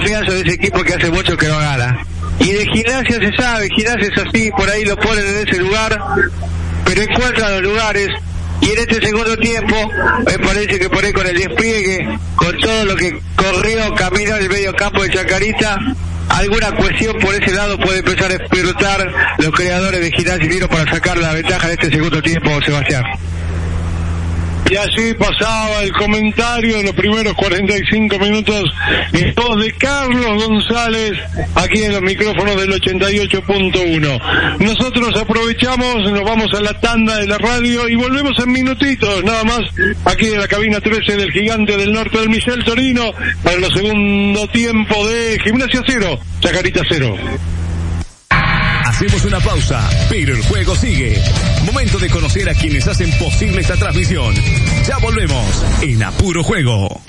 comienzo de ese equipo que hace mucho que no gana. Y de Gimnasia se sabe, Gimnasia es así, por ahí lo ponen en ese lugar, pero encuentran los lugares. Y en este segundo tiempo, me parece que por ahí con el despliegue, con todo lo que corrió, caminó en el medio campo de Chacarita, alguna cuestión por ese lado puede empezar a explotar los creadores de Gimnasia y Unido para sacar la ventaja en este segundo tiempo, Sebastián. Y así pasaba el comentario en los primeros 45 minutos en voz de Carlos González, aquí en los micrófonos del 88.1. Nosotros aprovechamos, nos vamos a la tanda de la radio y volvemos en minutitos, nada más, aquí en la cabina 13 del Gigante del Norte del Michel Torino, para el segundo tiempo de Gimnasia 0, Chacarita 0. Hacemos una pausa, pero el juego sigue. Momento de conocer a quienes hacen posible esta transmisión. Ya volvemos en A Puro Juego.